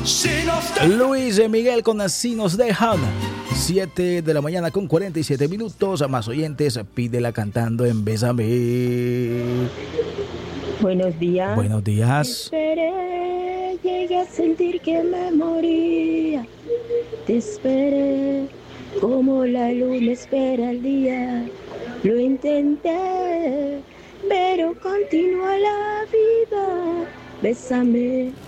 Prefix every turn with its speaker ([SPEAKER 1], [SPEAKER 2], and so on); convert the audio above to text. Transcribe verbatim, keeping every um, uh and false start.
[SPEAKER 1] Luis Miguel con Así nos dejan. siete de la mañana con cuarenta y siete minutos. Más oyentes, pídela cantando en Bésame.
[SPEAKER 2] Buenos días.
[SPEAKER 1] Buenos días.
[SPEAKER 2] Esperé, llegué a sentir que me moría. Te esperé, como la luna espera el día. Lo intenté, pero continúa la vida. Bésame.